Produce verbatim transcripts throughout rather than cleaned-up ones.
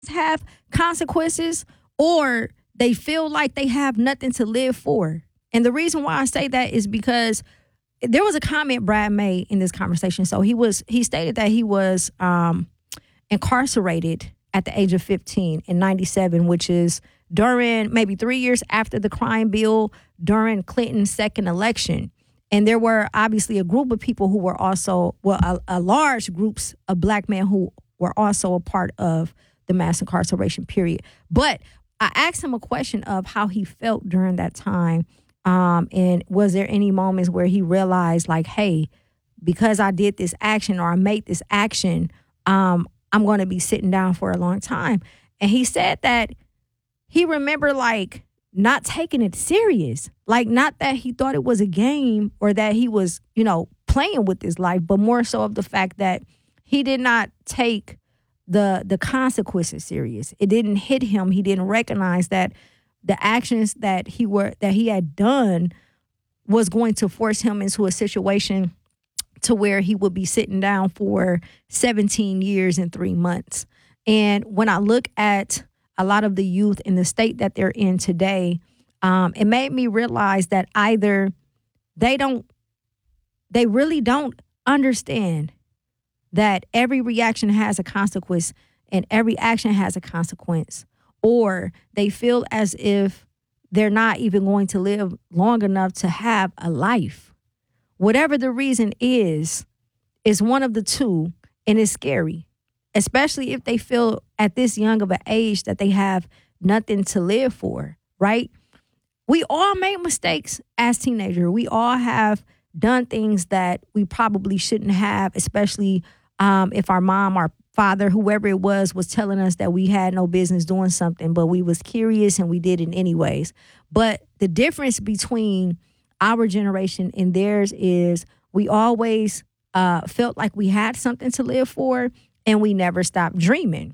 have consequences, or they feel like they have nothing to live for. And the reason why I say that is because there was a comment Brad made in this conversation. So he was he stated that he was um, incarcerated at the age of fifteen in ninety-seven, which is during maybe three years after the crime bill, during Clinton's second election. And there were obviously a group of people who were also, well, a, a large groups of black men who were also a part of the mass incarceration period. But I asked him a question of how he felt during that time. Um, and was there any moments where he realized like, hey, because I did this action or I made this action, um, I'm going to be sitting down for a long time. And he said that he remembered like not taking it serious, like not that he thought it was a game or that he was, you know, playing with his life, but more so of the fact that he did not take the the consequences serious. It didn't hit him. He didn't recognize that the actions that he were that he had done was going to force him into a situation to where he would be sitting down for seventeen years and three months. And when I look at a lot of the youth in the state that they're in today, um, it made me realize that either they don't, they really don't understand that every reaction has a consequence and every action has a consequence, or they feel as if they're not even going to live long enough to have a life. Whatever the reason is, is one of the two, and it's scary, especially if they feel at this young of an age that they have nothing to live for, right? We all make mistakes as teenagers. We all have done things that we probably shouldn't have, especially um, if our mom, our father, whoever it was, was telling us that we had no business doing something, but we was curious and we did it anyways. But the difference between our generation and theirs is we always uh, felt like we had something to live for, and we never stopped dreaming.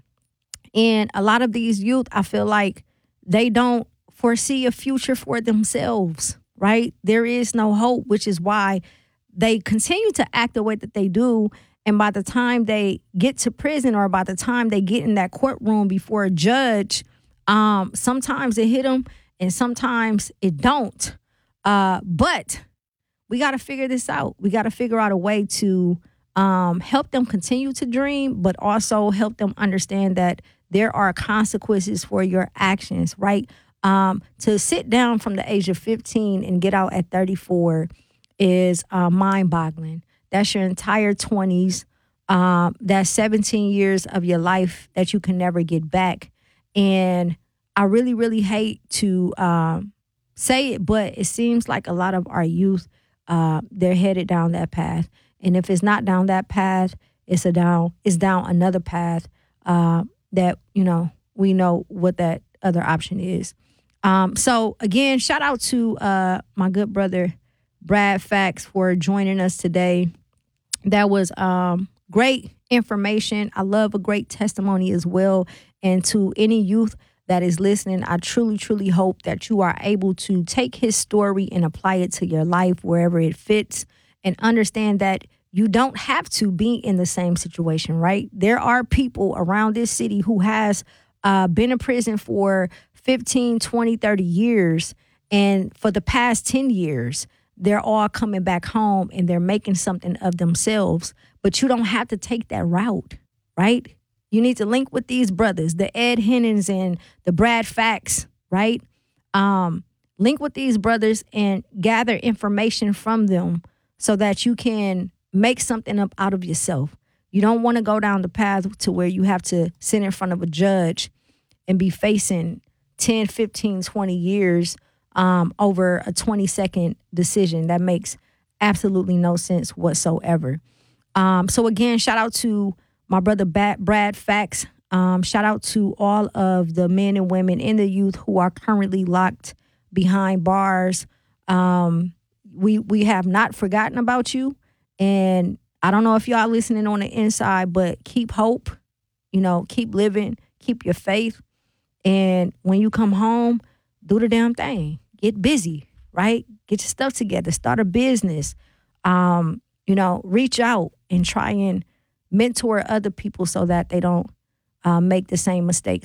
And a lot of these youth, I feel like they don't foresee a future for themselves, right? There is no hope, which is why they continue to act the way that they do. And by the time they get to prison or by the time they get in that courtroom before a judge, um, sometimes it hit them and sometimes it don't. Uh, but we got to figure this out. We got to figure out a way to um, help them continue to dream, but also help them understand that there are consequences for your actions, right? Um, to sit down from the age of fifteen and get out at thirty-four is uh, mind-boggling. That's your entire twenties. Um, that's seventeen years of your life that you can never get back. And I really, really hate to um, say it, but it seems like a lot of our youth, uh, they're headed down that path. And if it's not down that path, it's a down, it's down another path uh, that, you know, we know what that other option is. Um, so again, shout out to uh, my good brother, Brad Fax, for joining us today. That was um, great information. I love a great testimony as well. And to any youth that is listening, I truly, truly hope that you are able to take his story and apply it to your life wherever it fits, and understand that you don't have to be in the same situation, right? There are people around this city who has uh, been in prison for fifteen, twenty, thirty years. And for the past ten years, they're all coming back home and they're making something of themselves. But you don't have to take that route, right? You need to link with these brothers, the Ed Hennons and the Brad Fax, right? Um, link with these brothers and gather information from them so that you can make something up out of yourself. You don't want to go down the path to where you have to sit in front of a judge and be facing ten, fifteen, twenty years um, over a twenty-second decision. That makes absolutely no sense whatsoever. Um, so again, shout out to my brother Brad Fax. Um, shout out to all of the men and women and the youth who are currently locked behind bars. Um, we we have not forgotten about you. And I don't know if y'all listening on the inside, but keep hope, you know, keep living, keep your faith. And when you come home, do the damn thing. Get busy, right? Get your stuff together. Start a business. Um, you know, reach out and try and mentor other people so that they don't uh, make the same mistakes